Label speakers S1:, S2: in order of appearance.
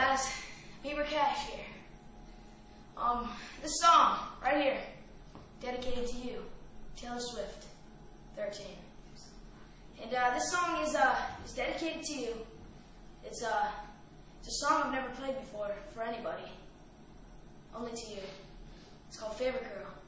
S1: guys, Bieber Cash here. This song right here, dedicated to you, Taylor Swift, 13. And this song is dedicated to you. It's a song I've never played before for anybody, only to you. It's called Favorite Girl.